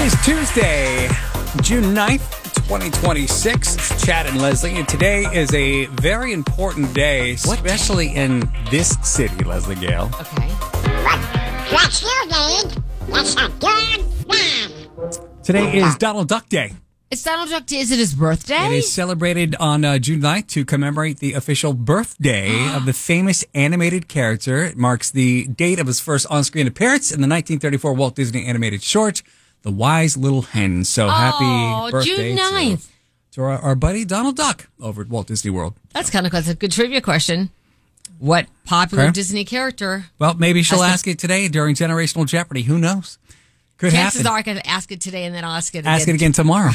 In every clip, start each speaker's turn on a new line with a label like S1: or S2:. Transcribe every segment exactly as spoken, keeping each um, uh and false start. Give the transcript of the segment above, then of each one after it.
S1: is Tuesday, June ninth, twenty twenty-six. It's Chad and Leslie, and today is a very important day, especially in this city, Leslie Gale.
S2: Okay.
S3: What's your name? That's a good man.
S1: Today is Donald Duck Day.
S2: It's Donald Duck Day. Is it his birthday?
S1: It is celebrated on uh, June ninth to commemorate the official birthday of the famous animated character. It marks the date of his first on-screen appearance in the nineteen thirty-four Walt Disney animated short, The Wise Little Hen. So happy
S2: Oh,
S1: birthday
S2: June ninth.
S1: to, to our, our buddy Donald Duck over at Walt Disney World.
S2: That's kind of that's a good trivia question. What popular
S1: Okay.
S2: Disney character?
S1: Well, maybe she'll
S2: That's
S1: ask it today during Generational Jeopardy. Who knows? Could
S2: Chances
S1: happen.
S2: are I can ask it today and then I'll ask it again.
S1: Ask it again tomorrow.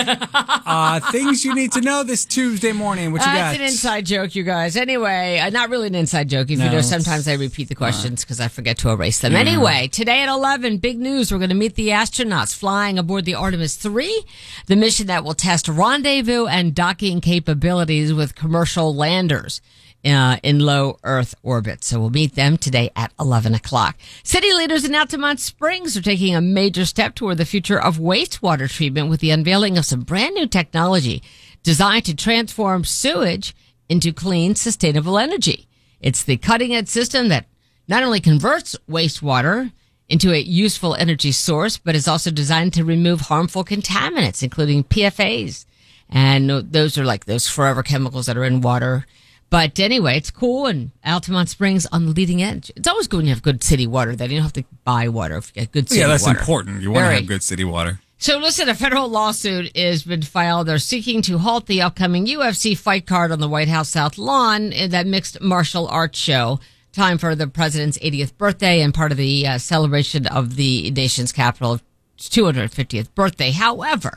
S1: uh, things you need to know this Tuesday morning. What you
S2: Uh,
S1: got?
S2: it's an inside joke, you guys. Anyway, uh, not really an inside joke. If
S1: No,
S2: you know,
S1: it's
S2: sometimes I repeat the questions because I forget to erase them. Anyway, today at eleven, big news. We're going to meet the astronauts flying aboard the Artemis three, the mission that will test rendezvous and docking capabilities with commercial landers. Uh, in low Earth orbit. So we'll meet them today at eleven o'clock. City leaders in Altamont Springs are taking a major step toward the future of wastewater treatment with the unveiling of some brand new technology designed to transform sewage into clean, sustainable energy. It's the cutting edge system that not only converts wastewater into a useful energy source, but is also designed to remove harmful contaminants, including P F As. And those are like those forever chemicals that are in water. But anyway, it's cool, and Altamont Springs on the leading edge. It's always good when you have good city water, that you don't have to buy water if you get good city
S1: yeah, that's
S2: water.
S1: important. You want to
S2: Very.
S1: have good city water.
S2: So listen, a federal lawsuit has been filed. They're seeking to halt the upcoming U F C fight card on the White House South Lawn in that mixed martial arts show. Time for the president's eightieth birthday and part of the uh, celebration of the nation's capital's two hundred fiftieth birthday. However,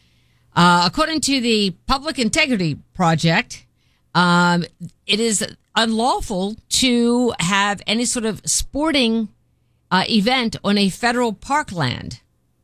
S2: uh, according to the Public Integrity Project, Um, it is unlawful to have any sort of sporting uh, event on a federal parkland.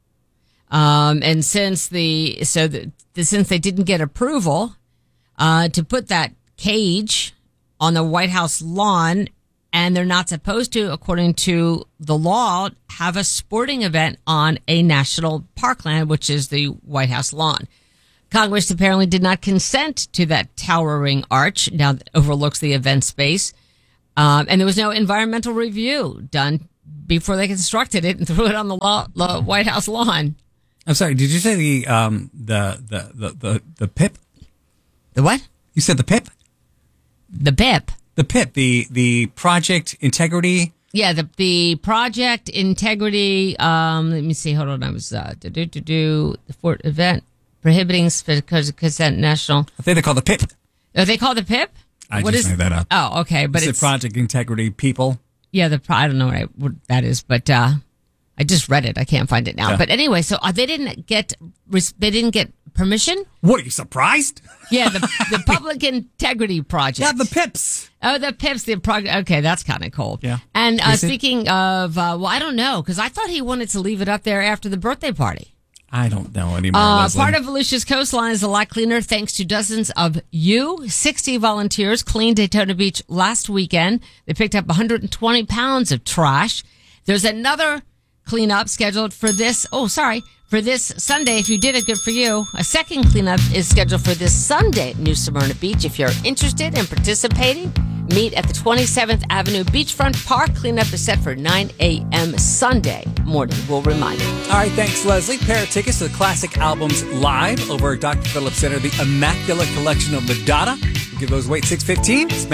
S2: Um, and since the so the, the since they didn't get approval uh, to put that cage on the White House lawn, and they're not supposed to, according to the law, have a sporting event on a national parkland, which is the White House lawn. Congress apparently did not consent to that towering arch now that overlooks the event space. Um, and there was no environmental review done before they constructed it and threw it on the, law, the White House lawn.
S1: I'm sorry. Did you say the um the the the the, the P I P?
S2: The what?
S1: You said the P I P?
S2: The B I P.
S1: The P I P. The the Project Integrity.
S2: Yeah, the the Project Integrity. Um, let me see. Hold on. I was uh, do do do do the Fort event prohibiting because consent national.
S1: I think they call the P I P.
S2: Are they called the P I P?
S1: I
S2: What
S1: just
S2: is-
S1: made that up.
S2: Oh, okay, but
S1: It's,
S2: it's
S1: the Project Integrity people.
S2: Yeah, the I don't know what, I, what that is, but uh, I just read it. I can't find it now.
S1: Yeah.
S2: But anyway, so uh, they didn't get they didn't get permission.
S1: What are you surprised?
S2: Yeah, the the Public Integrity Project.
S1: Yeah, the P I Ps.
S2: Oh, the P I Ps, the project. Okay, that's kind of cool.
S1: Yeah.
S2: And uh,
S1: Is it?
S2: speaking of, uh, well, I don't know because I thought he wanted to leave it up there after the birthday party.
S1: I don't know anymore.
S2: Uh,
S1: Leslie.
S2: part of Volusia's coastline is a lot cleaner thanks to dozens of you. sixty volunteers cleaned Daytona Beach last weekend. They picked up one hundred twenty pounds of trash. There's another cleanup scheduled for this. Oh, sorry. For this Sunday. If you did it, good for you. A second cleanup is scheduled for this Sunday at New Smyrna Beach. If you're interested in participating, meet at the twenty-seventh Avenue Beachfront Park. Cleanup is set for nine a.m. Sunday morning. We'll remind you.
S1: All right, thanks, Leslie. Pair of tickets to the Classic Albums Live over at Doctor Phillips Center, the Immaculate Collection of Madonna. We'll give those away at six fifteen. It's